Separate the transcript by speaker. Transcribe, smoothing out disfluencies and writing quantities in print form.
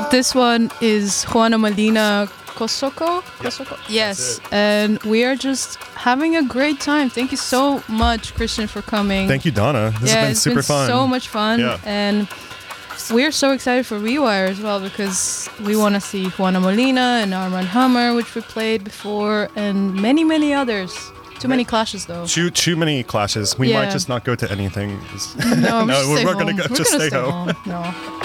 Speaker 1: This one is Juana Molina Kosoko. Yes, and we are just having a great time. Thank you so much, Christian, for coming.
Speaker 2: Thank you, Donna. This has been super fun.
Speaker 1: So much fun, and we're so excited for Rewire as well because we want to see Juana Molina and Armand Hammer, which we played before, and many, many others. Too many clashes, though.
Speaker 2: Too many clashes. We might just not go to anything.
Speaker 1: No,
Speaker 2: we're
Speaker 1: going
Speaker 2: to
Speaker 1: stay
Speaker 2: just stay home.
Speaker 1: No.